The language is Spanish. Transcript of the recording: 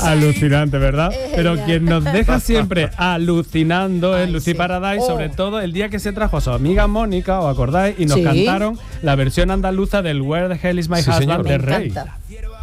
Alucinante, ¿verdad? Pero quien nos deja siempre alucinando es Lucy Paradise, sobre todo el día que se trajo a su amiga Mónica, ¿os acordáis? Y nos cantaron la versión andaluza del Where the Hell is my husband de Rey.